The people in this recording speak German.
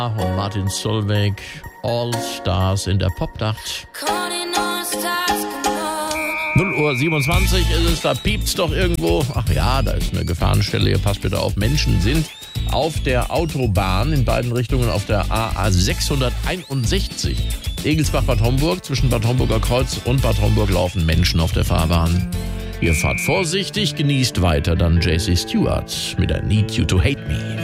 Und Martin Solveig, All Stars in der Popnacht. 0:27 ist es, da piept's doch irgendwo. Ach ja, da ist eine Gefahrenstelle, hier passt bitte auf. Menschen sind auf der Autobahn in beiden Richtungen auf der AA 661. Egelsbach-Bad Homburg, zwischen Bad Homburger Kreuz und Bad Homburg laufen Menschen auf der Fahrbahn. Ihr fahrt vorsichtig, genießt weiter dann JC Stewart mit I Need You to Hate Me.